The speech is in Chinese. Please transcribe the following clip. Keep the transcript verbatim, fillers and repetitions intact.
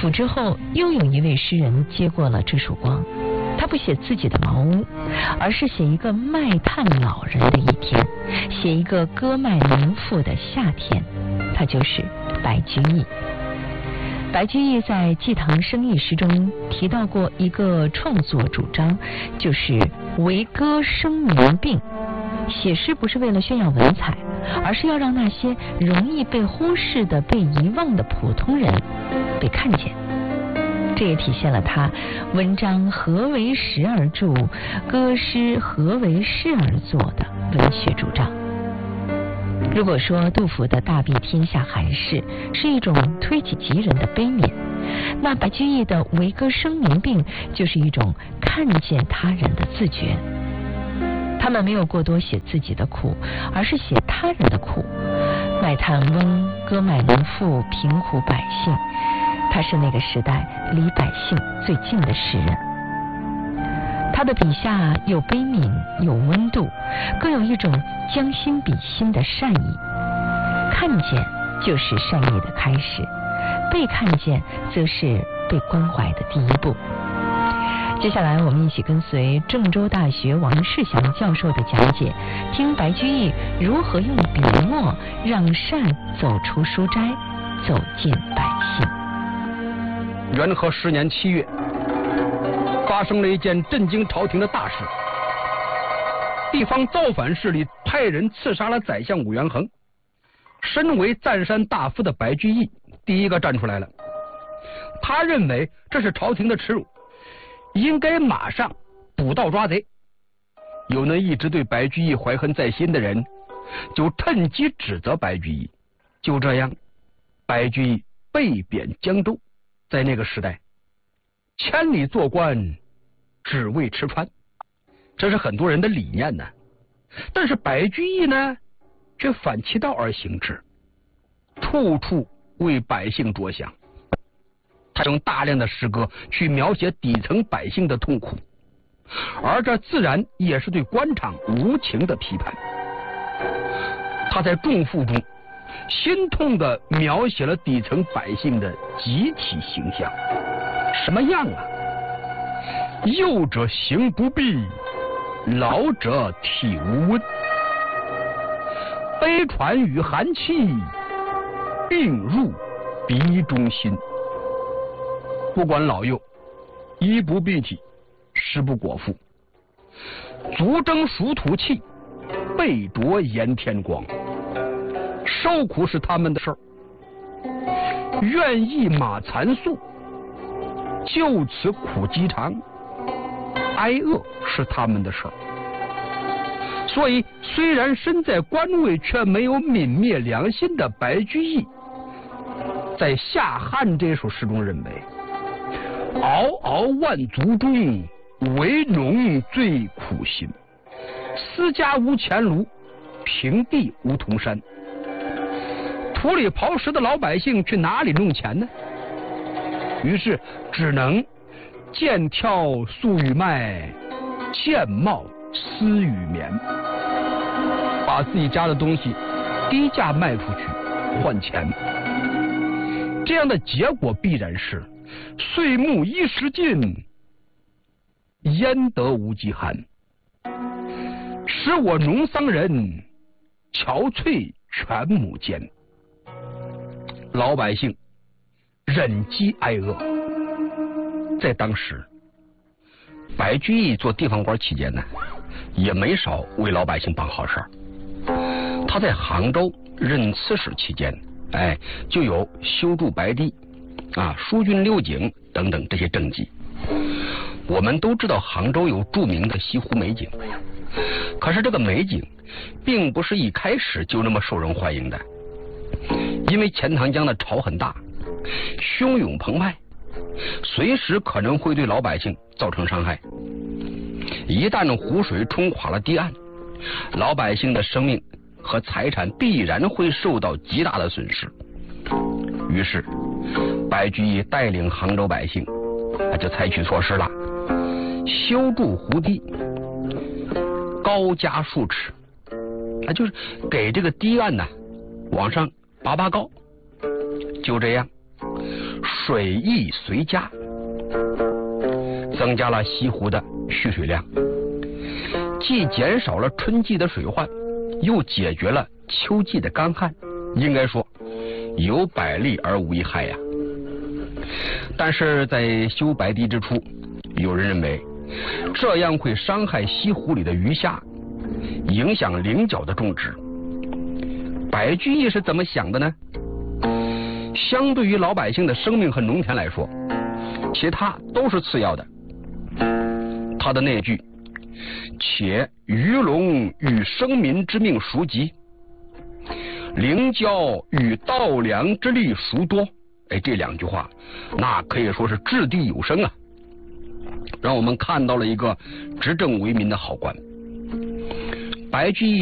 府之后，又有一位诗人接过了这束光。他不写自己的茅屋，而是写一个卖炭老人的一天，写一个割麦农妇的夏天。他就是白居易。白居易在《祭堂生意诗》中提到过一个创作主张，就是为歌声明病。写诗不是为了炫耀文采，而是要让那些容易被忽视的、被遗忘的普通人被看见。这也体现了他文章何为时而著，歌诗何为诗而作的文学主张。如果说杜甫的大庇天下寒士是一种推己及人的悲悯，那白居易的为歌声明病就是一种看见他人的自觉。他们没有过多写自己的苦，而是写他人的苦。卖炭翁、割麦农妇、贫苦百姓，他是那个时代离百姓最近的诗人。他的笔下有悲悯，有温度，更有一种将心比心的善意。看见就是善意的开始，被看见则是被关怀的第一步。接下来我们一起跟随郑州大学王世祥教授的讲解，听白居易如何用笔墨让善走出书斋，走进百姓。 元和十年七月，发生了一件震惊朝廷的大事。地方造反势力派人刺杀了宰相武元衡。身为赞山大夫的白居易第一个站出来了，他认为这是朝廷的耻辱，应该马上捕盗抓贼。有那一直对白居易怀恨在心的人，就趁机指责白居易。就这样，白居易被贬江州。在那个时代，千里做官只为吃穿，这是很多人的理念呢。但是白居易呢，却反其道而行之，处处为百姓着想。他用大量的诗歌去描写底层百姓的痛苦，而这自然也是对官场无情的批判。他在《仲父》中心痛地描写了底层百姓的集体形象。什么样啊？幼者行不避，老者体无温，悲喘与寒气，病入鼻中心。不管老幼，衣不蔽体，食不果腹，足蒸暑土气，背着炎天光。受苦是他们的事儿，愿意马残素，就此苦饥肠，挨饿是他们的事儿。所以虽然身在官位，却没有泯灭良心的白居易，在《夏汉》这首诗中认为，嗷嗷万族中，为农最苦心。私家无钱炉，平地无铜山。土里刨食的老百姓去哪里弄钱呢？于是只能见挑粟与麦，见帽丝与棉，把自己家的东西低价卖出去换钱。这样的结果必然是岁暮衣食尽，焉得无饥寒。使我农桑人，憔悴全亩间。老百姓忍饥挨饿。在当时，白居易做地方官期间呢，也没少为老百姓办好事儿。他在杭州任刺史期间，哎，就有修筑白堤啊、疏浚六井等等这些政绩。我们都知道杭州有著名的西湖美景，可是这个美景并不是一开始就那么受人欢迎的，因为钱塘江的潮很大，汹涌澎湃，随时可能会对老百姓造成伤害。一旦湖水冲垮了堤岸，老百姓的生命和财产必然会受到极大的损失。于是白居易带领杭州百姓就采取措施了，修筑湖堤，高加数尺，啊，就是给这个堤岸呢往上拔拔高。就这样， 水益随加，增加了西湖的蓄水量，既减少了春季的水患，又解决了秋季的干旱，应该说有百利而无一害呀。但是在修白堤之初，有人认为这样会伤害西湖里的鱼虾，影响菱角的种植。白居易是怎么想的呢？相对于老百姓的生命和农田来说，其他都是次要的。他的那句且鱼龙与生民之命孰急，菱角与稻粱之力孰多，哎，这两句话那可以说是掷地有声啊，让我们看到了一个执政为民的好官。白居易